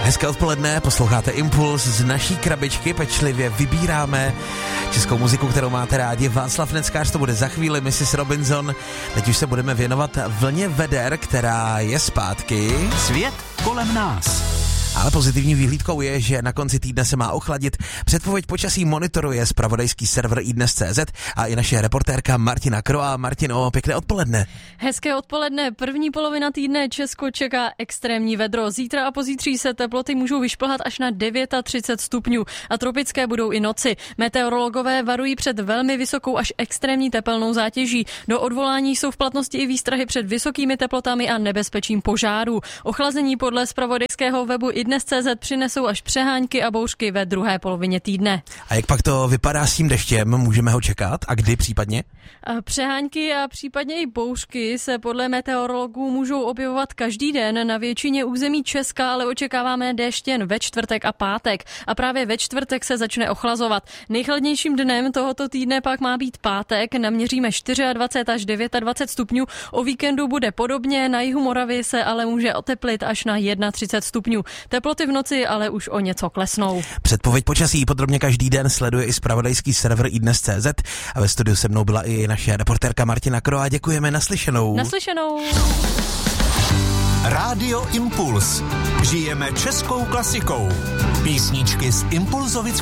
Hezké odpoledne, posloucháte Impuls, z naší krabičky pečlivě vybíráme českou muziku, kterou máte rádi. Václav Neckář, to bude za chvíli, Mrs. Robinson. Teď už se budeme věnovat vlně veder, která je zpátky. Svět kolem nás. Ale pozitivní výhlídkou je, že na konci týdne se má ochladit. Předpověď počasí monitoruje zpravodajský server iDnes.cz a i naše reportérka Martina Kroa. Martino, pěkné odpoledne. Hezké odpoledne. První polovina týdne Česko čeká extrémní vedro. Zítra a pozítří se teploty můžou vyšplhat až na 39 stupňů a tropické budou i noci. Meteorologové varují před velmi vysokou až extrémní tepelnou zátěží. Do odvolání jsou v platnosti i výstrahy před vysokými teplotami a nebezpečím požárů. Ochlazení podle zpravodajského webu iDnes.cz přinesou až přehánky a bouřky ve druhé polovině týdne. A jak pak to vypadá s tím deštěm? Můžeme ho čekat? A kdy případně? Přehánky a případně i bouřky se podle meteorologů můžou objevovat každý den na většině území Česka, ale očekáváme déšť jen ve čtvrtek a pátek. A právě ve čtvrtek se začne ochlazovat. Nejchladnějším dnem tohoto týdne pak má být pátek, naměříme 24 až 29 stupňů. O víkendu bude podobně, na jihu Moravy se ale může oteplit až na 31 stupňů. Teploty v noci ale už o něco klesnou. Předpověď počasí podrobně každý den sleduje i zpravodajský server iDnes.cz a ve studiu se mnou byla i naše reportérka Martina Kroa. Děkujeme, naslyšenou. Naslyšenou. Rádio Impuls. Žijeme českou klasikou. Písničky z Impulzovic